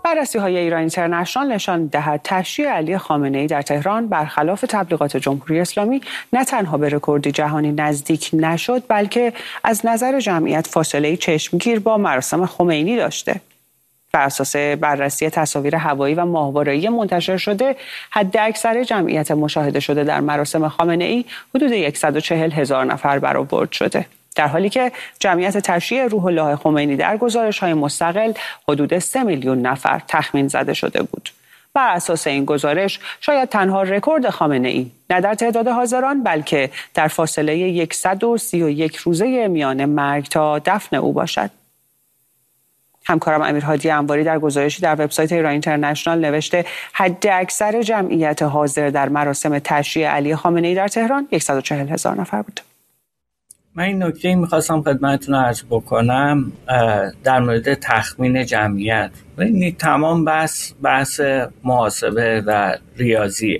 بررسی‌های ایران اینترنشنال نشان می‌دهد تشییع علی خامنه‌ای در تهران برخلاف تبلیغات جمهوری اسلامی نه تنها به رکورد جهانی نزدیک نشد، بلکه از نظر جمعیت فاصله چشمگیر با مراسم خمینی داشته. بر اساس بررسی تصاویر هوایی و ماهواره‌ای منتشر شده، حداکثر جمعیت مشاهده شده در مراسم خامنه‌ای حدود 140,000 نفر برآورد شده، در حالی که جمعیت تشییع روح الله خمینی در گزارش‌های مستقل حدود 3 میلیون نفر تخمین زده شده بود. بر اساس این گزارش شاید تنها رکورد خامنه‌ای نه در تعداد حاضران، بلکه در فاصله 131 روزه میان مرگ تا دفن او باشد. همکارم امیرهادی انواری در گزارشی در وبسایت ایران اینترنشنال نوشته حداکثر جمعیت حاضر در مراسم تشییع علی خامنه‌ای در تهران 140,000 نفر بود. من این نکته میخواستم خدمتتون عرض بکنم در مورد تخمین جمعیت. این تمام بحث محاسبه و ریاضیه.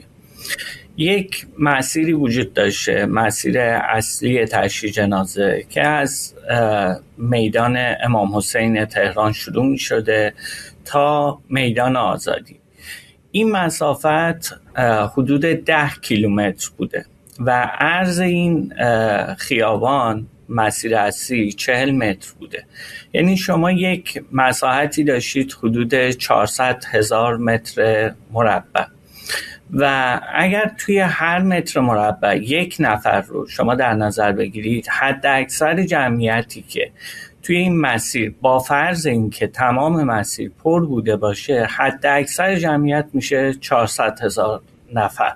یک مسیری وجود داشته، مسیر اصلی تشییع جنازه که از میدان امام حسین تهران شروع می شده تا میدان آزادی. این مسافت حدود 10 کیلومتر بوده و عرض این خیابان مسیر اصلی 40 متر بوده. یعنی شما یک مساحتی داشتید حدود 400,000 متر مربع و اگر توی هر متر مربع یک نفر رو شما در نظر بگیرید، حد اکثر جمعیتی که توی این مسیر با فرض اینکه تمام مسیر پر بوده باشه، حد اکثر جمعیت میشه 400,000 نفر.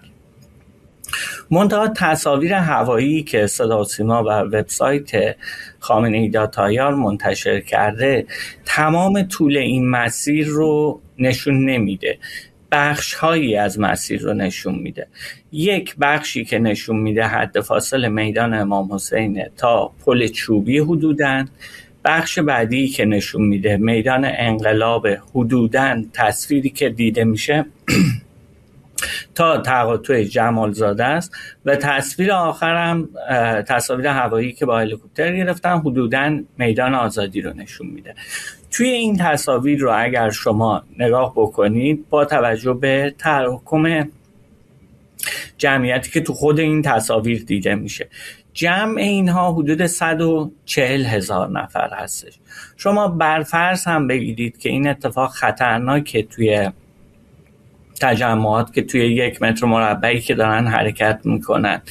منتها تصاویر هوایی که صدا و سیما و وبسایت خامنه‌ای داتایار منتشر کرده تمام طول این مسیر رو نشون نمیده، بخش هایی از مسیر رو نشون میده. یک بخشی که نشون میده حد فاصل میدان امام حسین تا پل چوبی حدوداً، بخش بعدی که نشون میده میدان انقلاب حدوداً، تصویری که دیده میشه تا تقاطع جمالزاده است و تصویر آخرم تصاویر هوایی که با هلیکوپتر گرفتن حدوداً میدان آزادی رو نشون میده. توی این تصاویر رو اگر شما نگاه بکنید با توجه به تراکم جمعیتی که تو خود این تصاویر دیده میشه، جمع اینها حدود 140,000 نفر هستش. شما برفرض هم بگیرید که این اتفاق خطرناکه توی تجمعات که توی 1 متر مربعی که دارن حرکت میکنن